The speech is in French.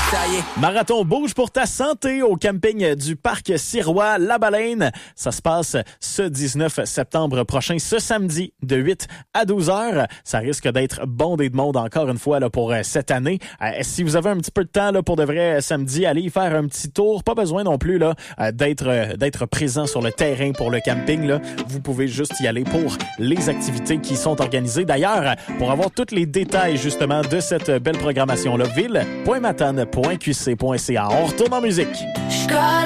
Ça y est. Marathon Bouge pour ta santé au camping du Parc Sirois La Baleine. Ça se passe ce 19 septembre prochain, ce samedi, de 8 à 12 heures. Ça risque d'être bondé de monde encore une fois là, pour cette année. Si vous avez un petit peu de temps là, pour de vrai samedi, allez y faire un petit tour. Pas besoin non plus là, d'être présent sur le terrain pour le camping. Là. Vous pouvez juste y aller pour les activités qui sont organisées. D'ailleurs, pour avoir tous les détails justement de cette belle programmation-là, ville.matane.qc.ca. On retourne en musique.